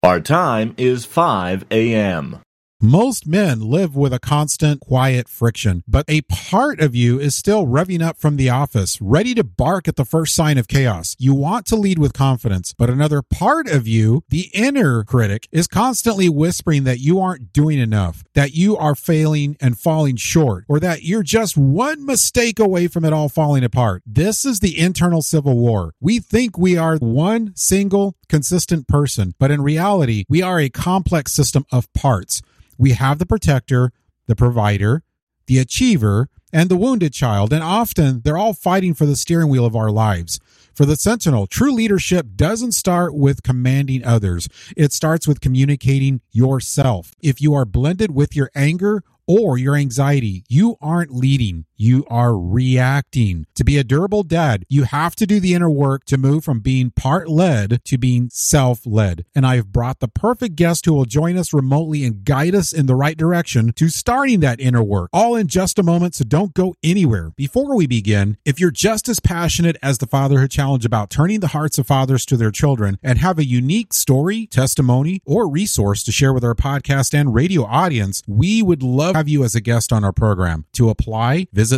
Our time is 5 a.m. Most men live with a constant, quiet friction, but a part of you is still revving up from the office, ready to bark at the first sign of chaos. You want to lead with confidence, but another part of you, the inner critic, is constantly whispering that you aren't doing enough, that you are failing and falling short, or that you're just one mistake away from it all falling apart. This is the internal civil war. We think we are one single, consistent person, but in reality, we are a complex system of parts. We have the protector, the provider, the achiever, and the wounded child, and often they're all fighting for the steering wheel of our lives. For the Sentinel, true leadership doesn't start with commanding others. It starts with communicating yourself. If you are blended with your anger or your anxiety, you aren't leading, you are reacting. To be a durable dad, you have to do the inner work to move from being part-led to being self-led. And I've brought the perfect guest who will join us remotely and guide us in the right direction to starting that inner work, all in just a moment, so don't go anywhere. Before we begin, if you're just as passionate as the Fatherhood Challenge about turning the hearts of fathers to their children and have a unique story, testimony, or resource to share with our podcast and radio audience, we would love to have you as a guest on our program. To apply, visit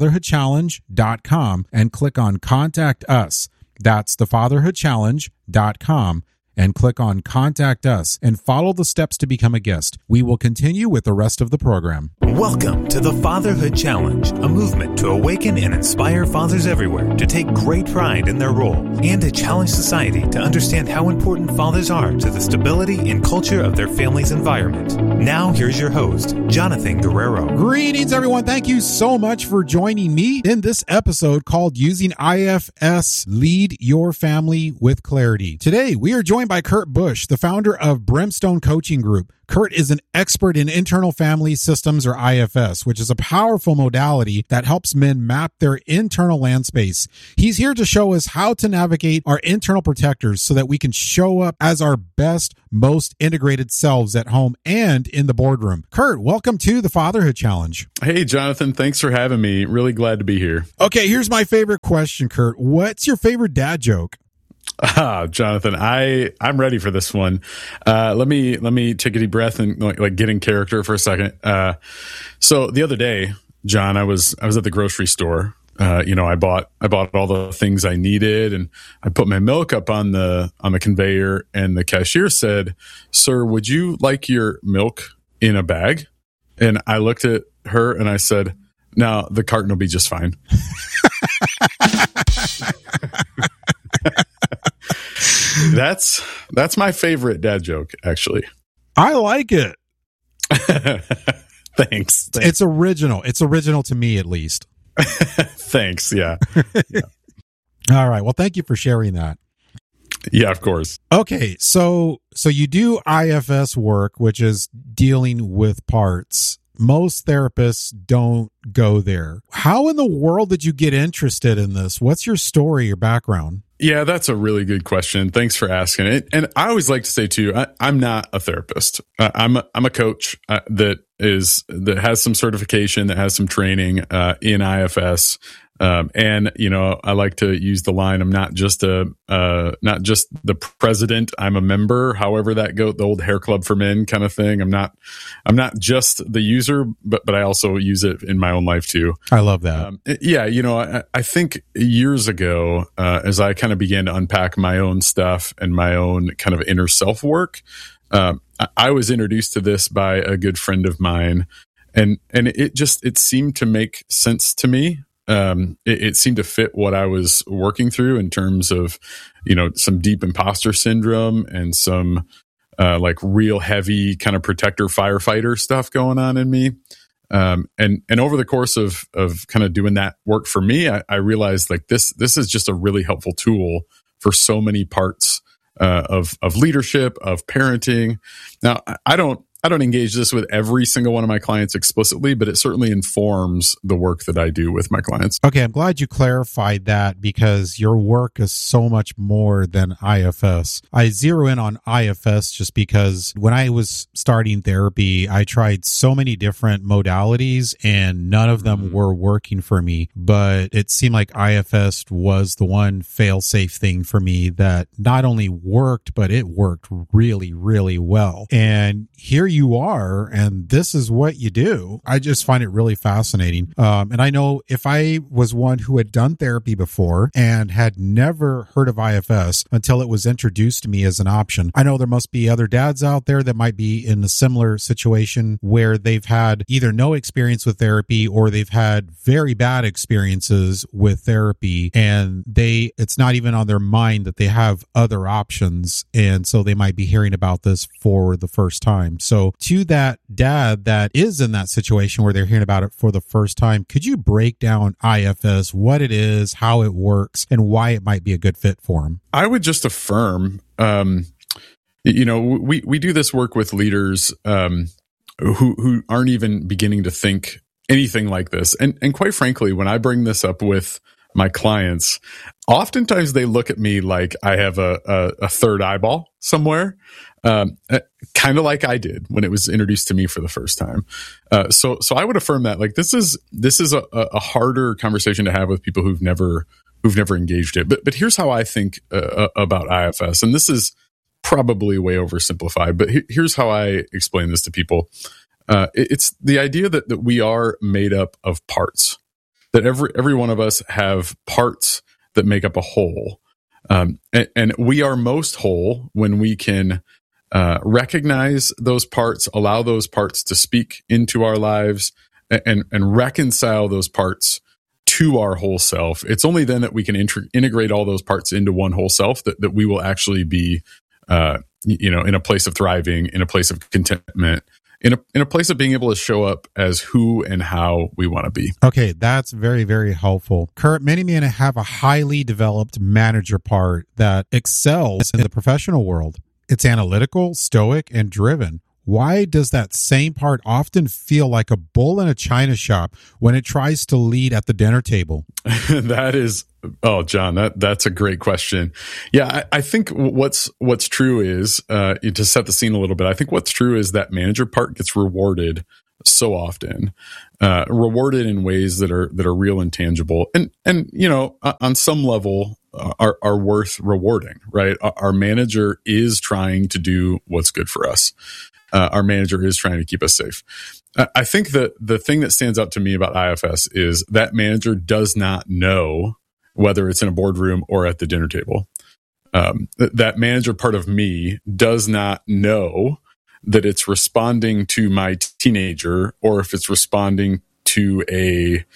thefatherhoodchallenge.com and click on Contact Us. That's thefatherhoodchallenge.com and click on Contact Us and follow the steps to become a guest. We will continue with the rest of the program. Welcome to the Fatherhood Challenge, a movement to awaken and inspire fathers everywhere to take great pride in their role and to challenge society to understand how important fathers are to the stability and culture of their family's environment. Now, here's your host, Jonathan Guerrero. Greetings, everyone. Thank you so much for joining me in this episode called Using IFS Lead Your Family with Clarity. Today, we are joined by Kurt Busch, the founder of Brimstone Coaching Group. Kurt is an expert in internal family systems, or IFS, which is a powerful modality that helps men map their internal land space. He's here to show us how to navigate our internal protectors so that we can show up as our best, most integrated selves at home and in the boardroom. Kurt, welcome to the Fatherhood Challenge. Hey, Jonathan. Thanks for having me. Really glad to be here. Okay, here's my favorite question, Kurt. What's your favorite dad joke? Jonathan, I'm ready for this one. Let me take a deep breath and like get in character for a second. So the other day, John, I was at the grocery store. I bought all the things I needed, and I put my milk up on the conveyor, and the cashier said, "Sir, would you like your milk in a bag?" And I looked at her and I said, "No, the carton will be just fine." That's my favorite dad joke, actually. I like it. Thanks. It's original. It's original to me, at least. Thanks. Yeah. All right. Well, thank you for sharing that. Yeah, of course. Okay. So you do IFS work, which is dealing with parts. Most therapists don't go there. How in the world did you get interested in this? What's your story, your background? Yeah, that's a really good question. Thanks for asking it. And I always like to say too, I'm not a therapist. I'm a coach that has some certification, that has some training in IFS. And I like to use the line, I'm not just the president, I'm a member, however that goes, the old hair club for men kind of thing. I'm not just the user, but I also use it in my own life too. I love that. I think years ago, as I kind of began to unpack my own stuff and my own kind of inner self work, I was introduced to this by a good friend of mine, and it seemed to make sense to me. It seemed to fit what I was working through in terms of, some deep imposter syndrome and some like real heavy kind of protector firefighter stuff going on in me. And over the course of kind of doing that work for me, I realized like this is just a really helpful tool for so many parts of leadership, of parenting. Now, I don't I don't engage this with every single one of my clients explicitly, but it certainly informs the work that I do with my clients. Okay, I'm glad you clarified that because your work is so much more than IFS. I zero in on IFS just because when I was starting therapy, I tried so many different modalities and none of them were working for me. But it seemed like IFS was the one fail-safe thing for me that not only worked, but it worked really, really well. And here you are, and this is what you do. I just find it really fascinating. And I know if I was one who had done therapy before and had never heard of IFS until it was introduced to me as an option, I know there must be other dads out there that might be in a similar situation where they've had either no experience with therapy or they've had very bad experiences with therapy, and it's not even on their mind that they have other options, and so they might be hearing about this for the first time. So to that dad that is in that situation where they're hearing about it for the first time, could you break down IFS, what it is, how it works, and why it might be a good fit for them? I would just affirm, we do this work with leaders who aren't even beginning to think anything like this. And quite frankly, when I bring this up with my clients, oftentimes they look at me like I have a third eyeball somewhere, kind of like I did when it was introduced to me for the first time. So I would affirm that like this is a harder conversation to have with people who've never engaged it. But here's how I think about IFS, and this is probably way oversimplified, but here's how I explain this to people. It's the idea that we are made up of parts, that every one of us have parts that make up a whole. And we are most whole when we can recognize those parts, allow those parts to speak into our lives, and reconcile those parts to our whole self. It's only then that we can integrate all those parts into one whole self that we will actually be, in a place of thriving, in a place of contentment, in a place of being able to show up as who and how we want to be. Okay, that's very, very helpful. Kurt, many men have a highly developed manager part that excels in the professional world. It's analytical, stoic, and driven. Why does that same part often feel like a bull in a china shop when it tries to lead at the dinner table? John, that's a great question. Yeah, I think what's true is, to set the scene a little bit, I think what's true is that manager part gets rewarded so often, rewarded in ways that are real and tangible, and on some level are worth rewarding, right? Our manager is trying to do what's good for us. Our manager is trying to keep us safe. I think that the thing that stands out to me about IFS is that manager does not know whether it's in a boardroom or at the dinner table. That manager part of me does not know that it's responding to my teenager or if it's responding to a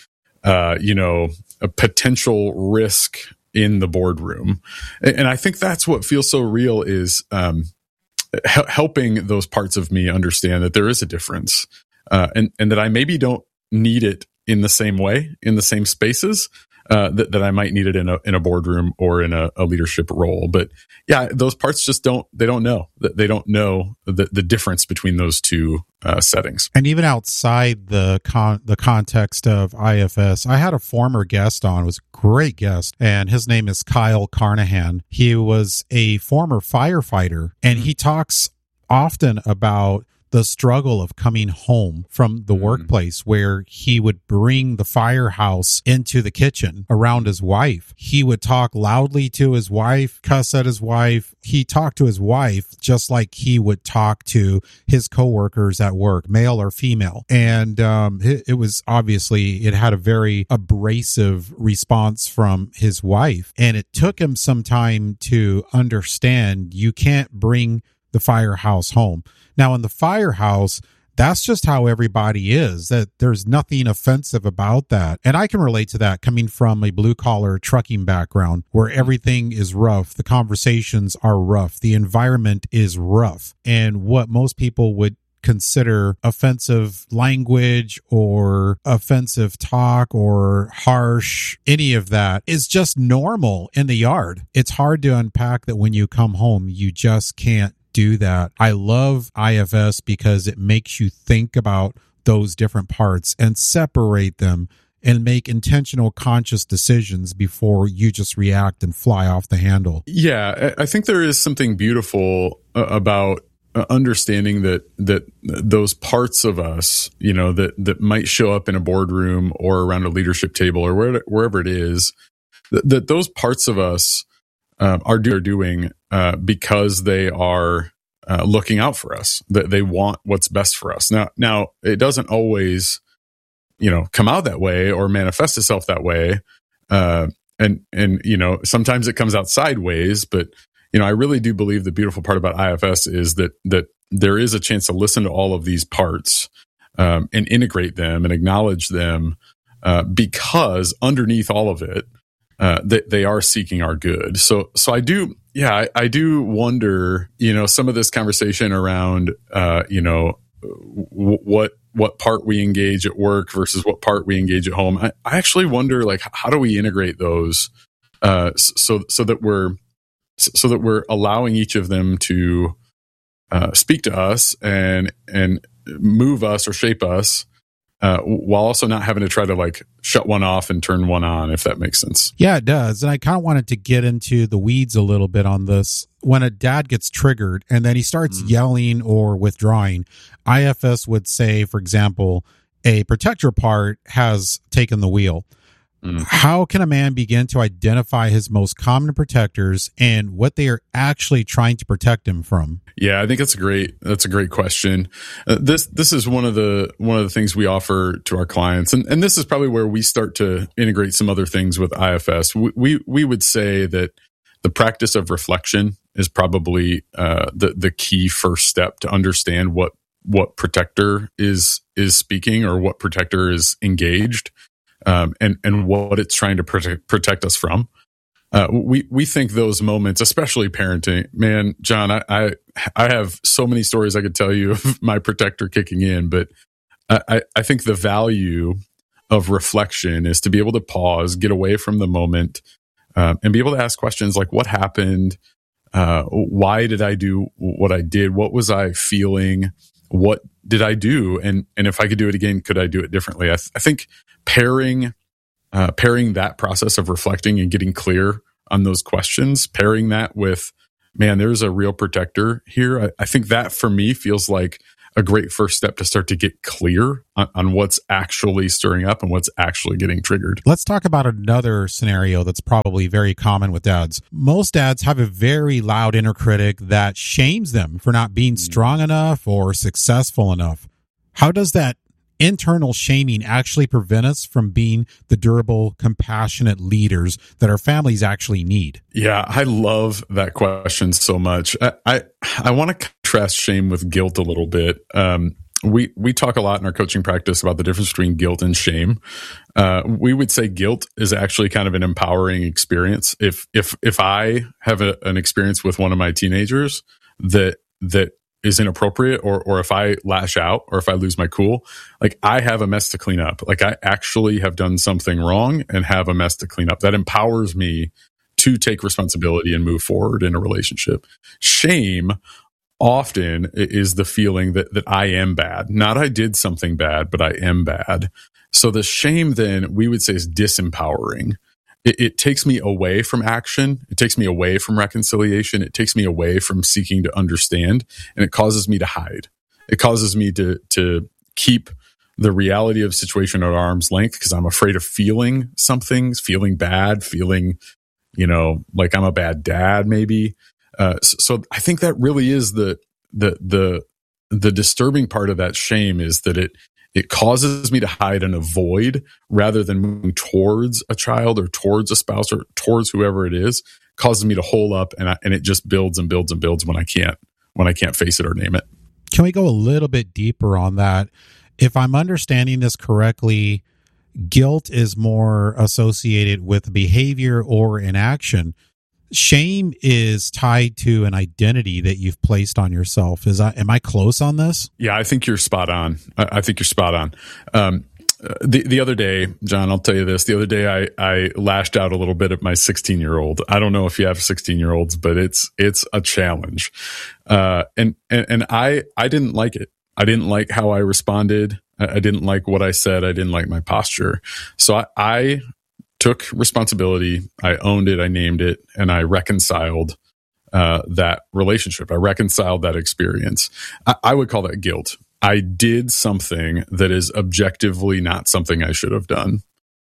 potential risk in the boardroom. And I think that's what feels so real is helping those parts of me understand that there is a difference, and that I maybe don't need it in the same way, in the same spaces, that I might need it in a boardroom or in a leadership role. But yeah, those parts just don't know. They don't know the difference between those two settings. And even outside the context of IFS, I had a former guest on, was a great guest, and his name is Kyle Carnahan. He was a former firefighter, and he talks often about the struggle of coming home from the workplace, where he would bring the firehouse into the kitchen around his wife. He would talk loudly to his wife, cuss at his wife. He talked to his wife just like he would talk to his coworkers at work, male or female. And it was obviously, it had a very abrasive response from his wife. And it took him some time to understand you can't bring the firehouse home. Now, in the firehouse, that's just how everybody is, that there's nothing offensive about that. And I can relate to that coming from a blue-collar trucking background where everything is rough. The conversations are rough. The environment is rough. And what most people would consider offensive language or offensive talk or harsh, any of that is just normal in the yard. It's hard to unpack that when you come home, you just can't do that. I love IFS because it makes you think about those different parts and separate them and make intentional, conscious decisions before you just react and fly off the handle. Yeah, I think there is something beautiful about understanding that those parts of us, that might show up in a boardroom or around a leadership table or wherever it is, that those parts of us are doing because they are looking out for us, that they want what's best for us. Now it doesn't always, come out that way or manifest itself that way. And sometimes it comes out sideways, but, I really do believe the beautiful part about IFS is that there is a chance to listen to all of these parts, and integrate them and acknowledge them, because underneath all of it, they are seeking our good. So I do wonder, some of this conversation around, what part we engage at work versus what part we engage at home. I actually wonder, like, how do we integrate those, so that we're allowing each of them to speak to us and move us or shape us, while also not having to try to like shut one off and turn one on, if that makes sense. Yeah, it does. And I kind of wanted to get into the weeds a little bit on this. When a dad gets triggered and then he starts yelling or withdrawing, IFS would say, for example, a protector part has taken the wheel. How can a man begin to identify his most common protectors and what they are actually trying to protect him from? Yeah, I think that's a great question. This is one of the things we offer to our clients, and this is probably where we start to integrate some other things with IFS. We would say that the practice of reflection is probably the key first step to understand what protector is speaking or what protector is engaged. And what it's trying to protect us from. We think those moments, especially parenting, man, John, I have so many stories I could tell you of my protector kicking in, but I think the value of reflection is to be able to pause, get away from the moment, and be able to ask questions like, what happened? Why did I do what I did? What was I feeling? What did I do? And if I could do it again, could I do it differently? I think pairing that process of reflecting and getting clear on those questions, pairing that with, man, there's a real protector here. I think that for me feels like a great first step to start to get clear on what's actually stirring up and what's actually getting triggered. Let's talk about another scenario that's probably very common with dads. Most dads have a very loud inner critic that shames them for not being strong enough or successful enough. How does that internal shaming actually prevent us from being the durable, compassionate leaders that our families actually need? Yeah, I love that question so much. I want to contrast shame with guilt a little bit. We talk a lot in our coaching practice about the difference between guilt and shame. We would say guilt is actually kind of an empowering experience. If I have an experience with one of my teenagers that is inappropriate, or if I lash out, or if I lose my cool, like I have a mess to clean up. Like I actually have done something wrong and have a mess to clean up. That empowers me to take responsibility and move forward in a relationship. Shame often is the feeling that I am bad. Not I did something bad, but I am bad. So the shame then we would say is disempowering. It takes me away from action. It takes me away from reconciliation. It takes me away from seeking to understand, and it causes me to hide. It causes me to keep the reality of the situation at arm's length because I'm afraid of feeling something, feeling bad, feeling, like I'm a bad dad, maybe. So I think that really is the disturbing part of that shame is that it causes me to hide and avoid rather than moving towards a child or towards a spouse or towards whoever it is. Causes me to hole up and it just builds and builds and builds when I can't face it or name it. Can we go a little bit deeper on that? If I'm understanding this correctly, guilt is more associated with behavior or inaction. Shame is tied to an identity that you've placed on yourself. Am I close on this? Yeah, I think you're spot on. I think you're spot on. The other day, John, I'll tell you this. The other day, I lashed out a little bit at my 16-year-old. I don't know if you have 16-year-olds, but it's a challenge. And I didn't like it. I didn't like how I responded. I didn't like what I said. I didn't like my posture. So I took responsibility. I owned it. I named it, and I reconciled that relationship. I reconciled that experience. I would call that guilt. I did something that is objectively not something I should have done.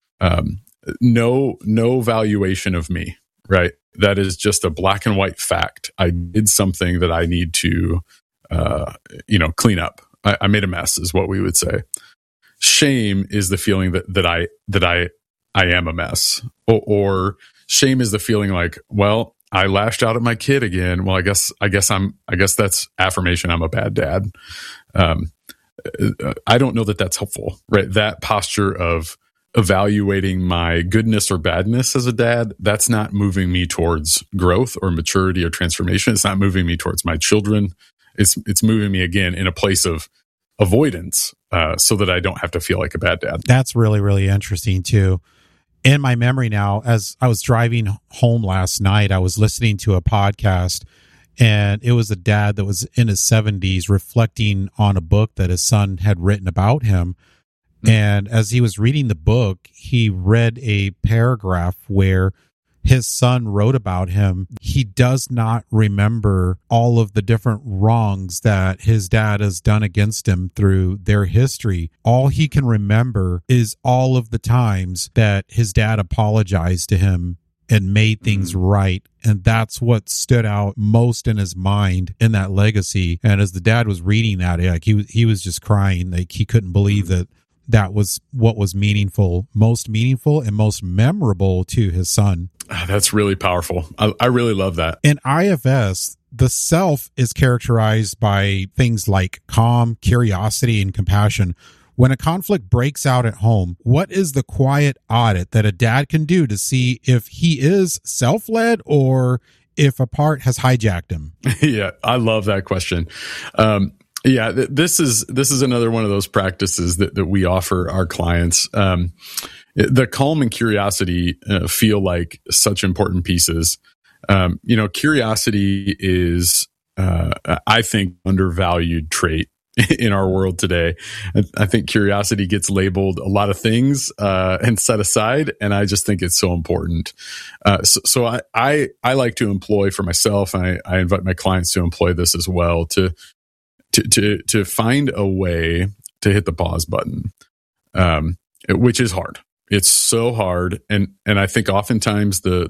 No valuation of me, right? That is just a black and white fact. I did something that I need to, clean up. I made a mess, is what we would say. Shame is the feeling that I am a mess, or shame is the feeling like, well, I lashed out at my kid again. Well, I guess that's affirmation. I'm a bad dad. I don't know that that's helpful, right? That posture of evaluating my goodness or badness as a dad, that's not moving me towards growth or maturity or transformation. It's not moving me towards my children. It's moving me again in a place of avoidance, so that I don't have to feel like a bad dad. That's really, really interesting too. In my memory now, as I was driving home last night, I was listening to a podcast, and it was a dad that was in his 70s reflecting on a book that his son had written about him. And as he was reading the book, he read a paragraph where his son wrote about him. He does not remember all of the different wrongs that his dad has done against him through their history. All he can remember is all of the times that his dad apologized to him and made things right. And that's what stood out most in his mind in that legacy. And as the dad was reading that, like he was just crying. Like he couldn't believe that was what was most meaningful and most memorable to his son. That's really powerful. I really love that. In IFS, the self is characterized by things like calm, curiosity, and compassion. When a conflict breaks out at home, what is the quiet audit that a dad can do to see if he is self-led or if a part has hijacked him? Yeah, I love that question. This is another one of those practices that we offer our clients. The calm and curiosity feel like such important pieces. Curiosity is, I think, undervalued trait in our world today. I think curiosity gets labeled a lot of things and set aside, and I just think it's so important. So I like to employ for myself, and I invite my clients to employ this as well, to find a way to hit the pause button, which is hard. It's so hard. And I think oftentimes the